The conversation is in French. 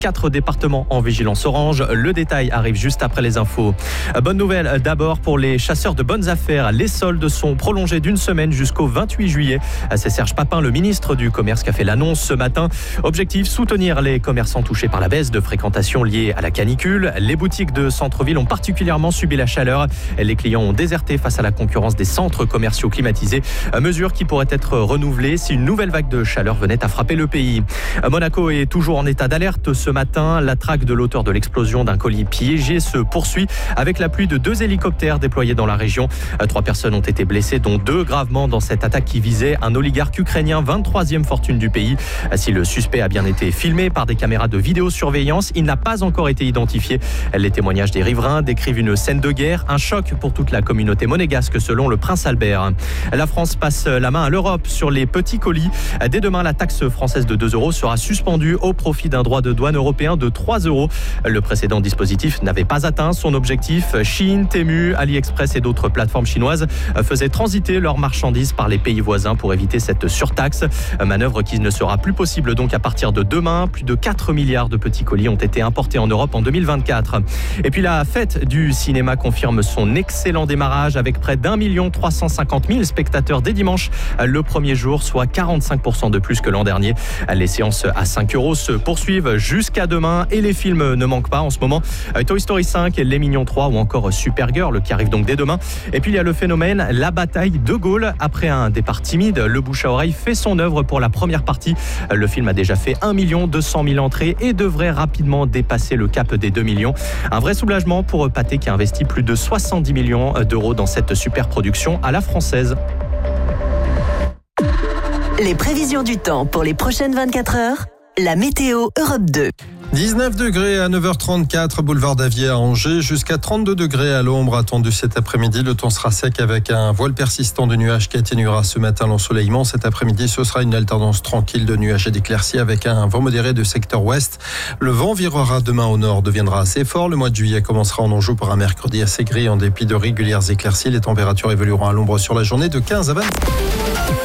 4 départements en vigilance orange. Le détail arrive juste après les infos. Bonne nouvelle d'abord pour les chasseurs de bonnes affaires. Les soldes sont prolongés d'une semaine jusqu'au 28 juillet. C'est Serge Papin, le ministre du Commerce, qui a fait l'annonce ce matin. Objectif, soutenir les commerçants touchés par la baisse de fréquentation liée à la canicule. Les boutiques de centre-ville ont particulièrement subi la chaleur. Les clients ont déserté face à la concurrence des centres commerciaux climatisés. Mesure qui pourrait être renouvelée si une nouvelle vague de chaleur venait à frapper le pays. Monaco est toujours en état d'alerte ce matin. La traque de l'auteur de l'explosion d'un colis piégé se poursuit avec l'appui de 2 hélicoptères déployés dans la région. 3 personnes ont été blessées, dont 2 gravement dans cette attaque qui visait un oligarque ukrainien, 23e fortune du pays. Si le suspect a bien été filmé par des caméras de vidéosurveillance, il n'a pas encore été identifié. Les témoignages des riverains décrivent une scène de guerre, un choc pour toute la communauté monégasque selon le prince Albert. La France passe la main à l'Europe sur les petits colis. Dès demain, la taxe française de 2 € sera suspendue au profit d'un droit de douane européen de 3 €. Le précédent dispositif n'avait pas atteint son objectif. Chine, Temu, AliExpress et d'autres plateformes chinoises faisaient transiter leurs marchandises par les pays voisins pour éviter cette surtaxe. Manœuvre qui ne sera plus possible donc à partir de demain. Plus de 4 milliards de petits colis ont été importés en Europe en 2024. Et puis la fête du cinéma confirme son excellent démarrage avec près d'1 350 000 spectateurs dès dimanche, le premier jour, soit 45% de plus que l'an dernier. Les séances à 5 € se poursuivent jusqu'à demain et les films ne manquent pas en ce moment. Toy Story 5, Les Mignons 3 ou encore Supergirl qui arrive donc dès demain. Et puis il y a le phénomène La Bataille de Gaulle. Après un départ timide, le bouche à oreille fait son œuvre pour la première partie. Le film a déjà fait 1 200 000 entrées et devrait rapidement dépasser le cap des 2 millions. Un vrai soulagement pour Pathé qui a investi plus de 70 millions d'euros dans cette super production à la française. Les prévisions du temps pour les prochaines 24 heures, la météo Europe 2. 19 degrés à 9h34, boulevard d'Avier à Angers, jusqu'à 32 degrés à l'ombre attendu cet après-midi. Le temps sera sec avec un voile persistant de nuages qui atténuera ce matin l'ensoleillement. Cet après-midi, ce sera une alternance tranquille de nuages et d'éclaircies avec un vent modéré de secteur ouest. Le vent virera demain au nord, deviendra assez fort. Le mois de juillet commencera en Anjou par un mercredi assez gris en dépit de régulières éclaircies. Les températures évolueront à l'ombre sur la journée de 15 à 20.